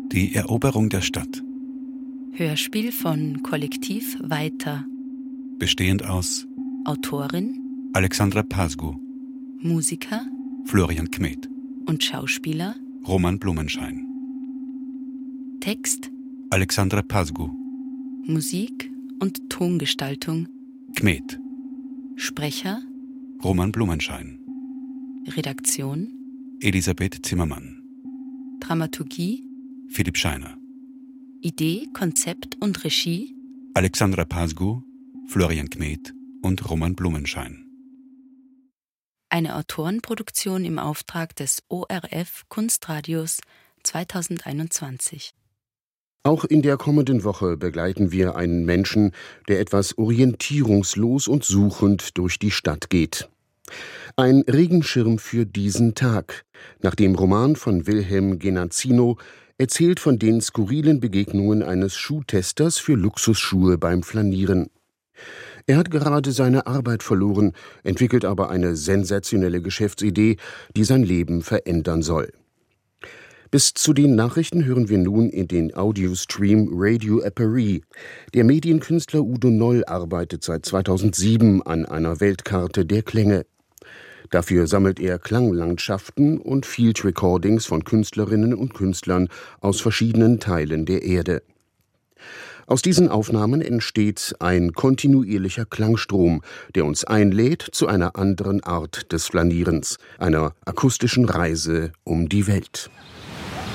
Die Eroberung der Stadt. Hörspiel von Kollektiv Weiter. Bestehend aus Autorin Alexandra Pasgu, Musiker Florian Kmet und Schauspieler Roman Blumenschein. Text Alexandra Pasgu, Musik und Tongestaltung Kmet, Sprecher Roman Blumenschein, Redaktion Elisabeth Zimmermann, Dramaturgie Philipp Scheiner, Idee, Konzept und Regie Alexandra Pasgu, Florian Kmet und Roman Blumenschein. Eine Autorenproduktion im Auftrag des ORF Kunstradios 2021. Auch in der kommenden Woche begleiten wir einen Menschen, der etwas orientierungslos und suchend durch die Stadt geht. Ein Regenschirm für diesen Tag, nach dem Roman von Wilhelm Genazzino, erzählt von den skurrilen Begegnungen eines Schuhtesters für Luxusschuhe beim Flanieren. Er hat gerade seine Arbeit verloren, entwickelt aber eine sensationelle Geschäftsidee, die sein Leben verändern soll. Bis zu den Nachrichten hören wir nun in den Audiostream Radio Apparie. Der Medienkünstler Udo Noll arbeitet seit 2007 an einer Weltkarte der Klänge. Dafür sammelt er Klanglandschaften und Field Recordings von Künstlerinnen und Künstlern aus verschiedenen Teilen der Erde. Aus diesen Aufnahmen entsteht ein kontinuierlicher Klangstrom, der uns einlädt zu einer anderen Art des Flanierens, einer akustischen Reise um die Welt.